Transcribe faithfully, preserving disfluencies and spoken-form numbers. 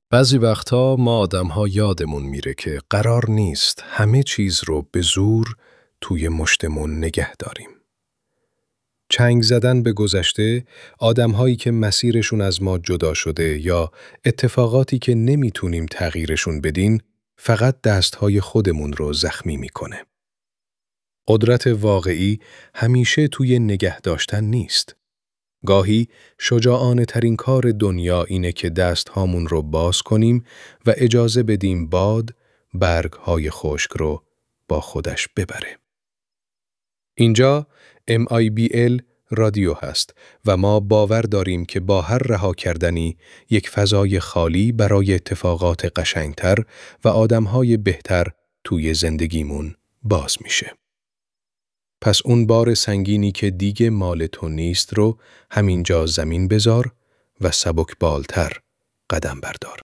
بعضی وقتا ما آدم‌ها یادمون میره که قرار نیست همه چیز رو به زور توی مشتمون نگه داریم. چنگ زدن به گذشته، آدم‌هایی که مسیرشون از ما جدا شده یا اتفاقاتی که نمیتونیم تغییرشون بدین، فقط دست‌های خودمون رو زخمی میکنه. قدرت واقعی همیشه توی نگه داشتن نیست. گاهی شجاعانه ترین کار دنیا اینه که دست هامون رو باز کنیم و اجازه بدیم باد برگ های خشک رو با خودش ببره. اینجا ام آی بی ال رادیو هست و ما باور داریم که با هر رها کردنی یک فضای خالی برای اتفاقات قشنگتر و آدمهای بهتر توی زندگیمون باز میشه. پس اون بار سنگینی که دیگه مال تو نیست رو همینجا زمین بذار و سبک بالتر قدم بردار.